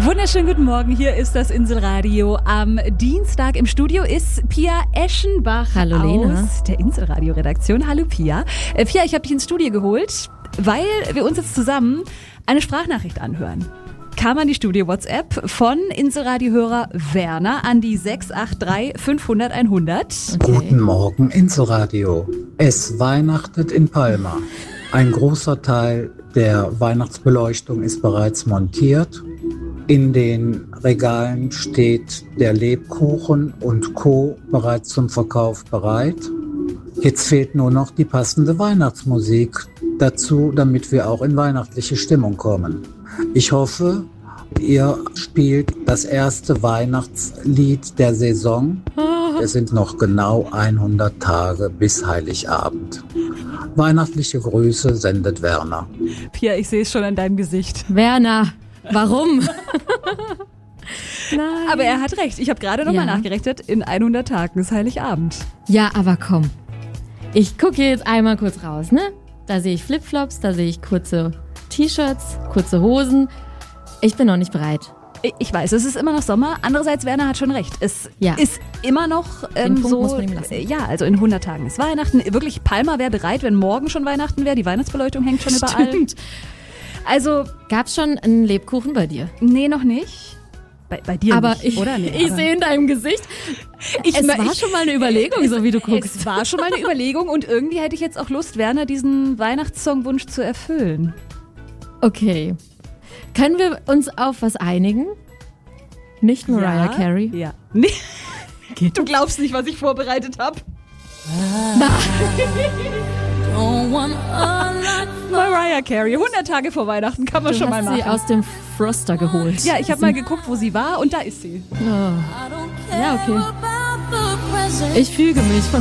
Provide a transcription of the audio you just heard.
Wunderschönen guten Morgen, hier ist das Inselradio. Am Dienstag im Studio ist Pia Eschenbach. Hallo Lena. Aus der Inselradio-Redaktion. Hallo Pia. Pia, ich habe dich ins Studio geholt, weil wir uns jetzt zusammen eine Sprachnachricht anhören. Kam an die Studio-WhatsApp von Inselradio-Hörer Werner an die 683 500 100. Okay. Guten Morgen, Inselradio. Es weihnachtet in Palma. Ein großer Teil der Weihnachtsbeleuchtung ist bereits montiert. In den Regalen steht der Lebkuchen und Co. bereits zum Verkauf bereit. Jetzt fehlt nur noch die passende Weihnachtsmusik dazu, damit wir auch in weihnachtliche Stimmung kommen. Ich hoffe, ihr spielt das erste Weihnachtslied der Saison. Es sind noch genau 100 Tage bis Heiligabend. Weihnachtliche Grüße sendet Werner. Pia, ich sehe es schon an deinem Gesicht. Werner, warum? Nein. Aber er hat recht. Ich habe gerade nochmal nachgerechnet. In 100 Tagen ist Heiligabend. Ja, aber komm. Ich gucke hier jetzt einmal kurz raus, ne? Da sehe ich Flipflops, da sehe ich kurze T-Shirts, kurze Hosen. Ich bin noch nicht bereit. Ich weiß, es ist immer noch Sommer. Andererseits, Werner hat schon recht. Es ist immer noch Den Punkt so. muss man ihm lassen. Ja, also in 100 Tagen ist Weihnachten. Wirklich, Palma wäre bereit, wenn morgen schon Weihnachten wäre. Die Weihnachtsbeleuchtung hängt schon überall. Stimmt. Also, Gab's schon einen Lebkuchen bei dir? nee, noch nicht. Bei dir Aber nicht, oder? Nee, ich sehe in deinem Gesicht, es war schon mal eine Überlegung, so wie du guckst. Es war schon mal eine Überlegung und irgendwie hätte ich jetzt auch Lust, Werner diesen Weihnachtssongwunsch zu erfüllen. Okay. Können wir uns auf was einigen? Nicht Mariah Carey? Ja. Nee. Du glaubst nicht, was ich vorbereitet habe. Mariah Carey, 100 Tage vor Weihnachten, kann man Du schon mal hast machen. sie aus dem Froster geholt. Ja, ich habe mal geguckt, wo sie war und da ist sie. Oh. Ja, okay. Ich füge mich von